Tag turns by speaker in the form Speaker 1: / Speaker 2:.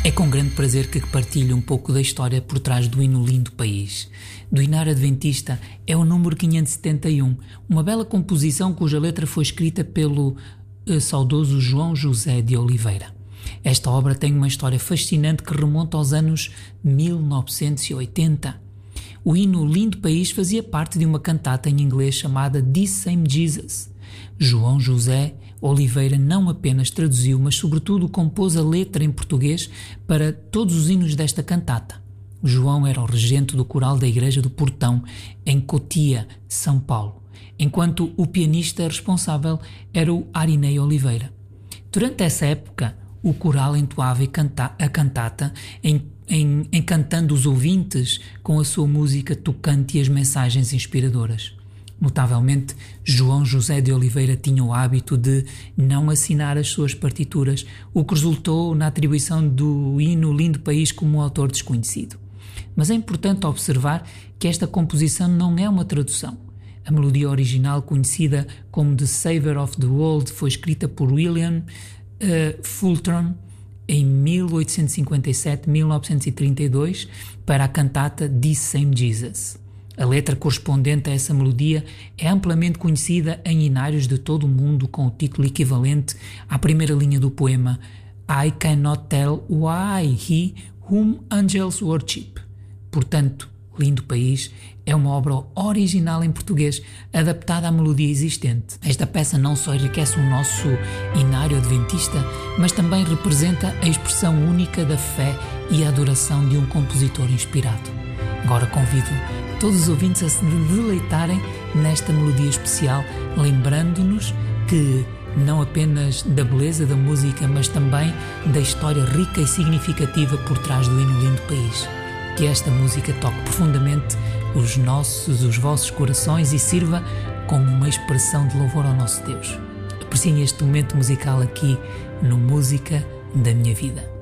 Speaker 1: É com grande prazer que partilho um pouco da história por trás do hino Lindo País. Do Hinário Adventista é o número 571, uma bela composição cuja letra foi escrita pelo saudoso João José de Oliveira. Esta obra tem uma história fascinante que remonta aos anos 1980. O hino Lindo País fazia parte de uma cantata em inglês chamada This Same Jesus. João José Oliveira não apenas traduziu, mas sobretudo compôs a letra em português para todos os hinos desta cantata. João era o regente do coral da Igreja do Portão, em Cotia, São Paulo, enquanto o pianista responsável era o Arinei Oliveira. Durante essa época, o coral entoava a cantata, encantando os ouvintes com a sua música tocante e as mensagens inspiradoras. Notavelmente, João José de Oliveira tinha o hábito de não assinar as suas partituras, o que resultou na atribuição do hino Lindo País como um autor desconhecido. Mas é importante observar que esta composição não é uma tradução. A melodia original, conhecida como The Saviour of the World, foi escrita por William Fulton em 1857-1932 para a cantata This Same Jesus. A letra correspondente a essa melodia é amplamente conhecida em hinários de todo o mundo com o título equivalente à primeira linha do poema I cannot tell why he whom angels worship. Portanto, Lindo País é uma obra original em português, adaptada à melodia existente. Esta peça não só enriquece o nosso hinário adventista, mas também representa a expressão única da fé e a adoração de um compositor inspirado. Agora convido todos os ouvintes a se deleitarem nesta melodia especial, lembrando-nos que não apenas da beleza da música, mas também da história rica e significativa por trás do hino Lindo País. Que esta música toque profundamente os vossos corações e sirva como uma expressão de louvor ao nosso Deus. Apreciem este momento musical aqui no Música da Minha Vida.